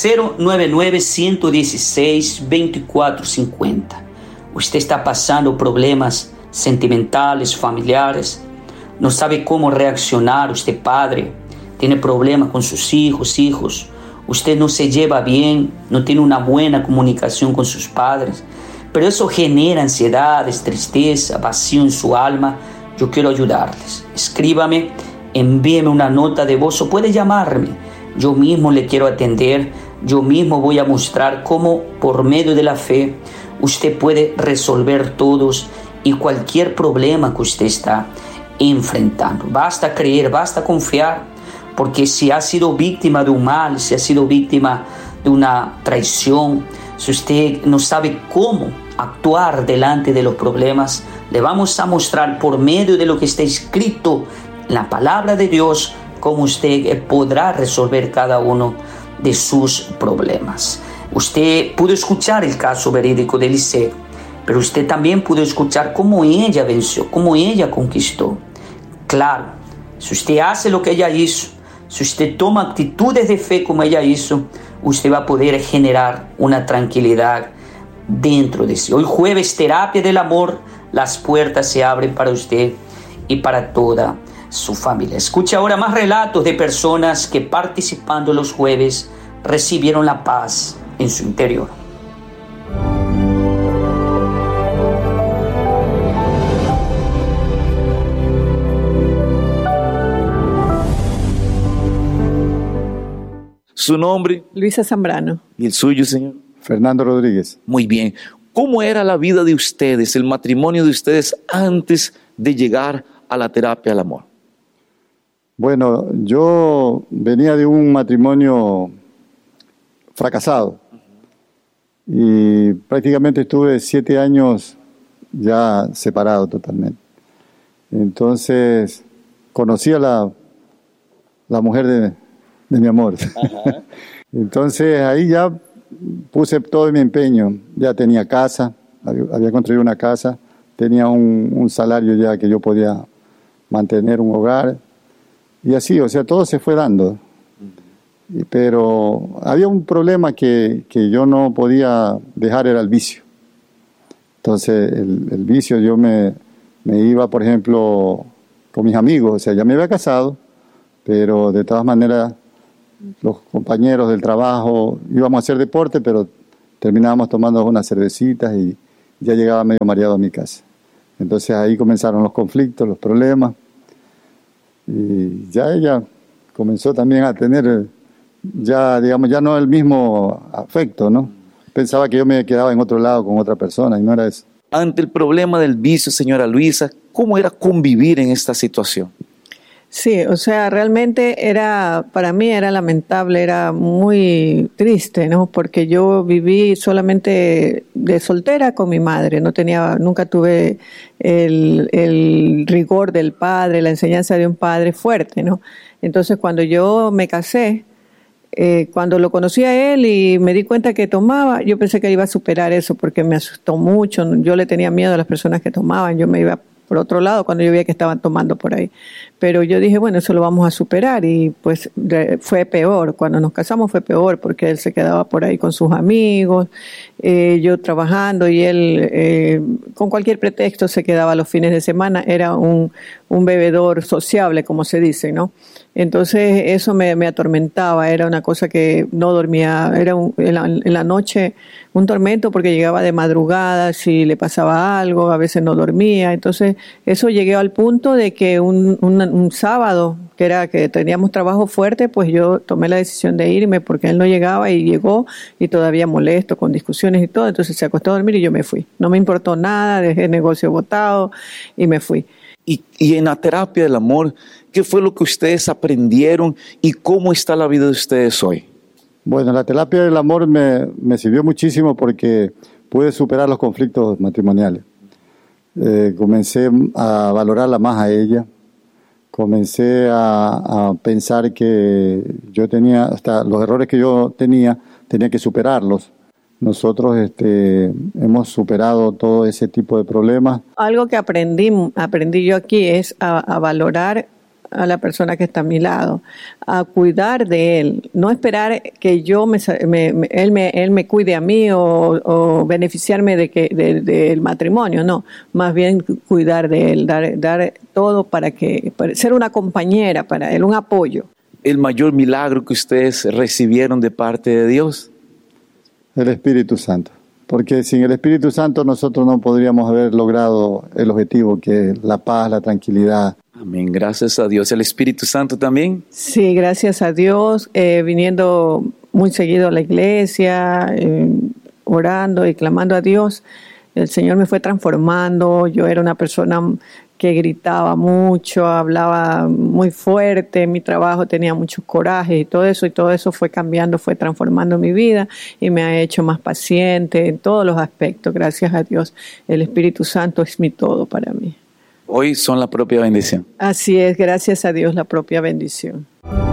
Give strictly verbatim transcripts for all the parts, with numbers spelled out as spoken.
cero nueve nueve, uno uno seis, dos cuatro cinco cero. Usted está pasando problemas sentimentales, familiares, no sabe cómo reaccionar. Usted padre, tiene problemas con sus hijos, hijos. Usted no se lleva bien, no tiene una buena comunicación con sus padres, pero eso genera ansiedades, tristeza, vacío en su alma. Yo quiero ayudarles. Escríbame, envíeme una nota de voz o puede llamarme. Yo mismo le quiero atender. Yo mismo voy a mostrar cómo por medio de la fe usted puede resolver todos y cualquier problema que usted está enfrentando. Basta creer, basta confiar, porque si ha sido víctima de un mal, si ha sido víctima de una traición, si usted no sabe cómo actuar delante de los problemas, le vamos a mostrar por medio de lo que está escrito en la palabra de Dios cómo usted podrá resolver cada uno de sus problemas. Usted pudo escuchar el caso verídico de Eliseo, pero usted también pudo escuchar cómo ella venció, cómo ella conquistó. Claro, si usted hace lo que ella hizo, si usted toma actitudes de fe como ella hizo, usted va a poder generar una tranquilidad dentro de sí. Hoy jueves, terapia del amor, las puertas se abren para usted y para toda su familia. Escucha ahora más relatos de personas que participando los jueves recibieron la paz en su interior. ¿Su nombre? Luisa Zambrano. ¿Y el suyo, señor? Fernando Rodríguez. Muy bien. ¿Cómo era la vida de ustedes, el matrimonio de ustedes antes de llegar a la terapia del amor? Bueno, yo venía de un matrimonio fracasado y prácticamente estuve siete años ya separado totalmente. Entonces conocí a la, la mujer de, de mi amor. Ajá. Entonces ahí ya puse todo mi empeño. Ya tenía casa, había, había construido una casa, tenía un, un salario ya que yo podía mantener un hogar. Y así, o sea, todo se fue dando. Y, pero había un problema que, que yo no podía dejar, era el vicio. Entonces, el, el vicio, yo me, me iba, por ejemplo, con mis amigos. O sea, ya me había casado, pero de todas maneras, los compañeros del trabajo, íbamos a hacer deporte, pero terminábamos tomando unas cervecitas y ya llegaba medio mareado a mi casa. Entonces, ahí comenzaron los conflictos, los problemas. Y ya ella comenzó también a tener, ya digamos, ya no el mismo afecto, ¿no? Pensaba que yo me quedaba en otro lado con otra persona y no era eso. Ante el problema del vicio, señora Luisa, ¿cómo era convivir en esta situación? Sí, o sea, realmente era, para mí era lamentable, era muy triste, ¿no? Porque yo viví solamente de soltera con mi madre, no tenía, nunca tuve el, el rigor del padre, la enseñanza de un padre fuerte, ¿no? Entonces, cuando yo me casé, eh, cuando lo conocí a él y me di cuenta que tomaba, yo pensé que iba a superar eso porque me asustó mucho, yo le tenía miedo a las personas que tomaban, yo me iba por otro lado cuando yo veía que estaban tomando por ahí. Pero yo dije, bueno, eso lo vamos a superar y pues fue peor. Cuando nos casamos fue peor porque él se quedaba por ahí con sus amigos, eh, yo trabajando y él eh, con cualquier pretexto se quedaba los fines de semana. Era un, un bebedor sociable, como se dice, ¿no? Entonces eso me, me atormentaba, era una cosa que no dormía, era un, en, la, en la noche un tormento porque llegaba de madrugada, si le pasaba algo, a veces no dormía. Entonces eso llegué al punto de que un, un, un sábado, que era que teníamos trabajo fuerte, pues yo tomé la decisión de irme porque él no llegaba y llegó y todavía molesto con discusiones y todo. Entonces se acostó a dormir y yo me fui. No me importó nada, dejé el negocio botado y me fui. Y, y en la terapia del amor, ¿qué fue lo que ustedes aprendieron y cómo está la vida de ustedes hoy? Bueno, la terapia del amor me, me sirvió muchísimo porque pude superar los conflictos matrimoniales. Eh, comencé a valorarla más a ella, comencé a, a pensar que yo tenía, hasta los errores que yo tenía, tenía que superarlos. Nosotros este, hemos superado todo ese tipo de problemas. Algo que aprendí, aprendí yo aquí es a, a valorar a la persona que está a mi lado, a cuidar de él, no esperar que yo me, me, me, él, me él me cuide a mí o, o beneficiarme de que de, de el matrimonio, no, más bien cuidar de él, dar, dar todo para que para ser una compañera para él, un apoyo. ¿El mayor milagro que ustedes recibieron de parte de Dios? El Espíritu Santo. Porque sin el Espíritu Santo nosotros no podríamos haber logrado el objetivo, que es la paz, la tranquilidad. Amén, gracias a Dios. ¿El Espíritu Santo también? Sí, gracias a Dios, eh, viniendo muy seguido a la iglesia, eh, orando y clamando a Dios, el Señor me fue transformando. Yo era una persona que gritaba mucho, hablaba muy fuerte, en mi trabajo tenía mucho coraje y todo eso, y todo eso fue cambiando, fue transformando mi vida y me ha hecho más paciente en todos los aspectos. Gracias a Dios, el Espíritu Santo es mi todo para mí. Hoy son la propia bendición. Así es, gracias a Dios, la propia bendición.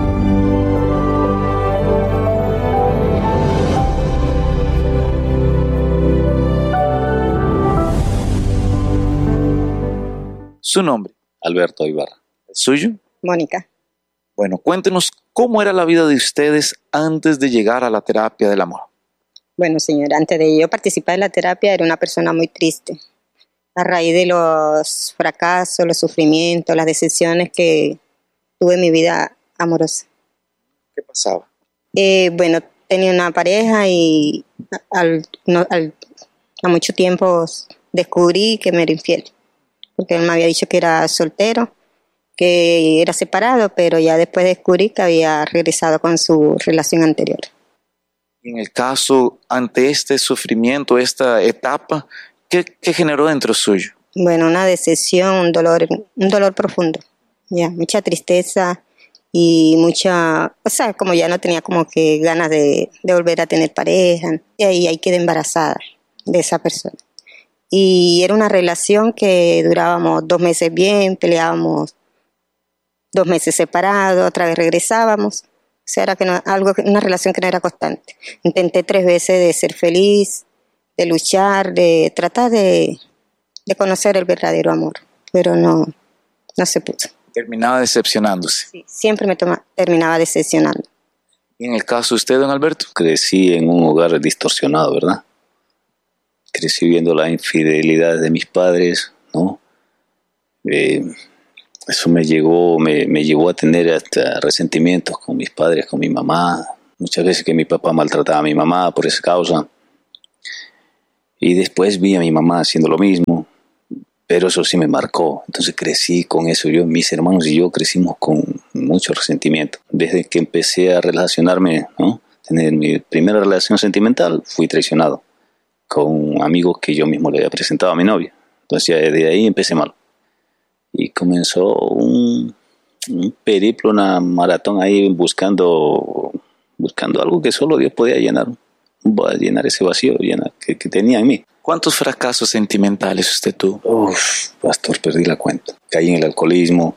¿Su nombre? Alberto Ibarra. ¿El suyo? Mónica. Bueno, cuéntenos cómo era la vida de ustedes antes de llegar a la terapia del amor. Bueno, señora, antes de yo participar en la terapia era una persona muy triste. A raíz de los fracasos, los sufrimientos, las decepciones que tuve en mi vida amorosa. ¿Qué pasaba? Eh, bueno, tenía una pareja y al, no, al, a mucho tiempo descubrí que me era infiel. Porque él me había dicho que era soltero, que era separado, pero ya después descubrí que había regresado con su relación anterior. En el caso, ante este sufrimiento, esta etapa, ¿qué, qué generó dentro suyo? Bueno, una decepción, un dolor, un dolor profundo, ya, mucha tristeza y mucha, o sea, como ya no tenía como que ganas de, de volver a tener pareja, y ahí, ahí quedé embarazada de esa persona. Y era una relación que durábamos dos meses bien, peleábamos dos meses separados, otra vez regresábamos. O sea, era que no, algo, una relación que no era constante. Intenté tres veces de ser feliz, de luchar, de tratar de, de conocer el verdadero amor, pero no, no se pudo. Terminaba decepcionándose. Sí, siempre me toma, terminaba decepcionando. ¿Y en el caso de usted, don Alberto? Crecí en un hogar distorsionado, ¿verdad? Crecí viendo la infidelidad de mis padres, ¿no? Eh, eso me llegó, me, me llevó a tener hasta resentimientos con mis padres, con mi mamá. Muchas veces que mi papá maltrataba a mi mamá por esa causa. Y después vi a mi mamá haciendo lo mismo, pero eso sí me marcó. Entonces crecí con eso. Yo, mis hermanos y yo crecimos con mucho resentimiento. Desde que empecé a relacionarme, ¿no? Tener mi primera relación sentimental, fui traicionado con amigos que yo mismo le había presentado a mi novia. Entonces desde ahí empecé mal. Y comenzó un, un periplo, una maratón ahí buscando, buscando algo que solo Dios podía llenar. Llenar ese vacío llenar, que, que tenía en mí. ¿Cuántos fracasos sentimentales usted tuvo? Uf, pastor, perdí la cuenta. Caí en el alcoholismo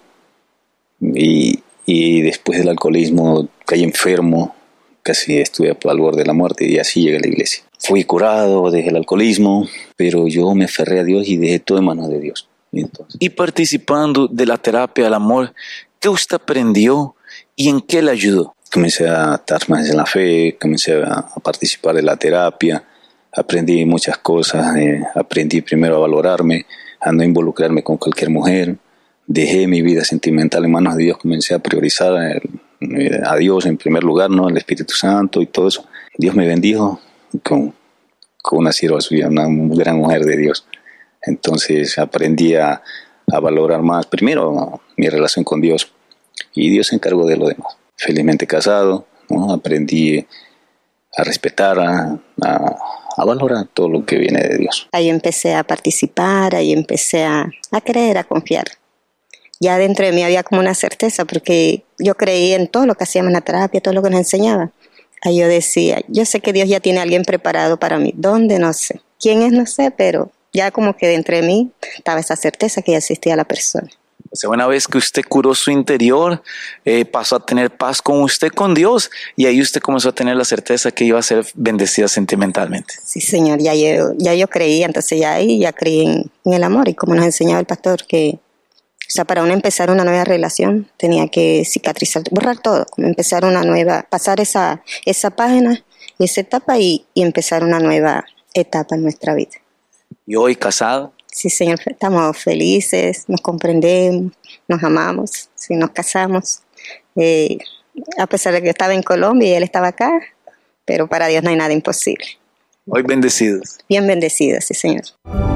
y, y después del alcoholismo caí enfermo. Casi estuve al borde de la muerte y así llegué a la iglesia. Fui curado, dejé el alcoholismo, pero yo me aferré a Dios y dejé todo en manos de Dios. Y, entonces, y participando de la terapia del amor, ¿qué usted aprendió y en qué le ayudó? Comencé a estar más en la fe, comencé a, a participar de la terapia, aprendí muchas cosas, eh, aprendí primero a valorarme, a no involucrarme con cualquier mujer, dejé mi vida sentimental en manos de Dios, comencé a priorizar el, a Dios en primer lugar, ¿no? El Espíritu Santo y todo eso. Dios me bendijo con, con una sierva suya, una gran mujer de Dios. Entonces aprendí a, a valorar más, primero, mi relación con Dios, y Dios se encargó de lo demás. Felizmente casado, ¿no? Aprendí a respetar, a, a, a valorar todo lo que viene de Dios. Ahí empecé a participar, ahí empecé a, a creer, a confiar. Ya dentro de mí había como una certeza, porque yo creía en todo lo que hacíamos en la terapia, todo lo que nos enseñaba. Ahí yo decía, yo sé que Dios ya tiene a alguien preparado para mí. ¿Dónde? No sé. ¿Quién es? No sé, pero ya como que dentro de mí estaba esa certeza que ya existía la persona. O sea, una vez que usted curó su interior, eh, pasó a tener paz con usted, con Dios, y ahí usted comenzó a tener la certeza que iba a ser bendecida sentimentalmente. Sí, Señor, ya yo, ya yo creía, entonces ya ahí ya creí en, en el amor, y como nos enseñaba el pastor, que sea, para uno empezar una nueva relación tenía que cicatrizar, borrar todo, como empezar una nueva, pasar esa, esa página y esa etapa y, y empezar una nueva etapa en nuestra vida. ¿Y hoy casado? Sí, Señor, estamos felices, nos comprendemos, nos amamos, sí, nos casamos. Eh, a pesar de que yo estaba en Colombia y él estaba acá, pero para Dios no hay nada imposible. Hoy bendecidos. Bien bendecidos, sí, Señor.